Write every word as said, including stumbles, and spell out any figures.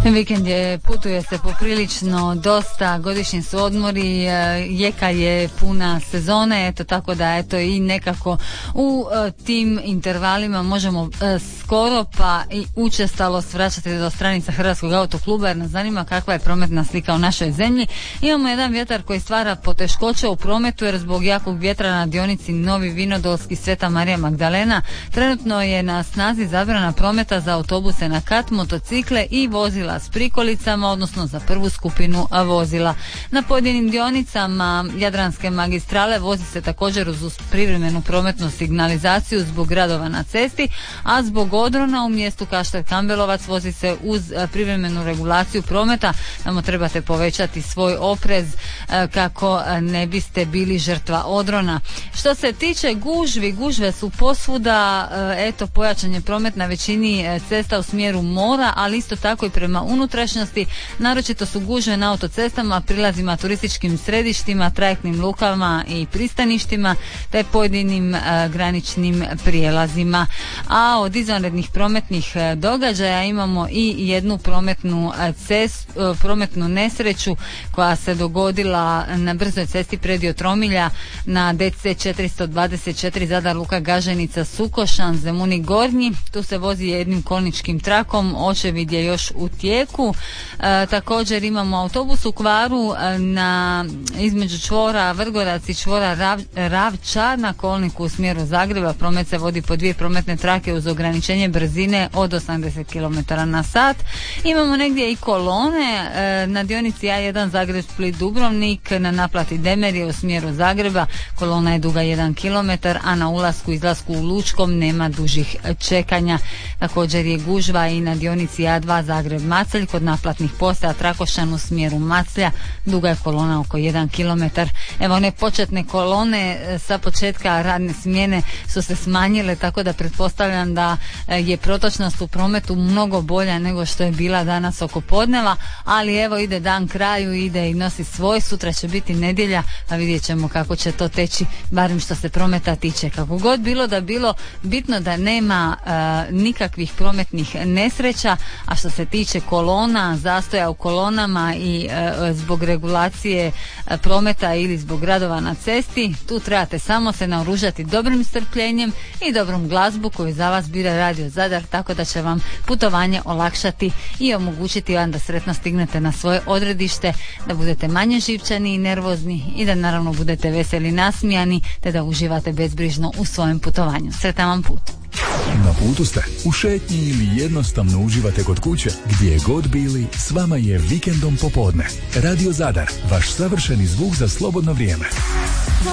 Vikend je, putuje se poprilično dosta, godišnji su odmori, jeka je puna sezone, eto tako da eto i nekako u tim intervalima možemo skoro pa i učestalo svraćati do stranica Hrvatskog autokluba jer nas zanima kakva je prometna slika u našoj zemlji. Imamo jedan vjetar koji stvara poteškoće u prometu jer zbog jakog vjetra na dionici Novi Vinodolski Sveta Marija Magdalena trenutno je na snazi zabrana prometa za autobuse na kat, motocikle i vozila s prikolicama, odnosno za prvu skupinu vozila. Na pojedinim dionicama Jadranske magistrale vozi se također uz privremenu prometnu signalizaciju zbog radova na cesti, a zbog odrona u mjestu Kaštel Kambelovac vozi se uz privremenu regulaciju prometa. Tamo trebate povećati svoj oprez kako ne biste bili žrtva odrona. Što se tiče gužvi, gužve su posvuda, eto pojačan je promet na većini cesta u smjeru mora, ali isto tako i prema unutrašnjosti. Naročito su gužve na autocestama, prilazima turističkim središtima, trajektnim lukama i pristaništima te pojedinim a, graničnim prijelazima. A od izvanrednih prometnih a, događaja imamo i jednu prometnu a, cest, a, prometnu nesreću koja se dogodila na brzoj cesti predio Tromilja na D C četiristo dvadeset četiri Zadar Luka Gaženica Sukošan Zemuni Gornji. Tu se vozi jednim kolničkim trakom, očevid je još u tijeku. E, također imamo autobus u kvaru e, na između čvora Vrgorac i čvora Rav, Ravča na kolniku u smjeru Zagreba. Promet se vodi po dvije prometne trake uz ograničenje brzine od osamdeset kilometara na sat. Imamo negdje i kolone e, na dionici A jedan Zagreb Split Dubrovnik na naplati Demerije u smjeru Zagreba. Kolona je duga jedan kilometar, a na ulasku i izlasku u Lučkom nema dužih čekanja. Također je gužva i na dionici A dva Zagreb Macelj kod naplatnih postaja Trakošan u smjeru Maclja. Duga je kolona oko jedan kilometar. Evo, one početne kolone sa početka radne smjene su se smanjile, tako da pretpostavljam da je protočnost u prometu mnogo bolja nego što je bila danas oko podneva, ali evo ide dan kraju, ide i nosi svoj, sutra će biti nedjelja, pa vidjet ćemo kako će to teći, barem što se prometa tiče. Kako god bilo da bilo, bitno da nema uh, nikakvih prometnih nesreća, a što se tiče kolona, zastoja u kolonama i uh, zbog regulacije uh, prometa ili zbog radova na cesti, tu trebate samo se naoružati dobrim strpljenjem i dobrom glazbu koju za vas bira Radio Zadar, tako da će vam putovanje olakšati i omogućiti vam da sretno stignete na svoje odredište, da budete manje živčani i nervozni i da naravno budete veseli i nasmijani, te da uživate bezbrižno u svojem putovanju. Sretan vam put! Na putu ste, u šetnji ili jednostavno uživate kod kuće, gdje god bili, s vama je Vikendom popodne. Radio Zadar, vaš savršeni zvuk za slobodno vrijeme.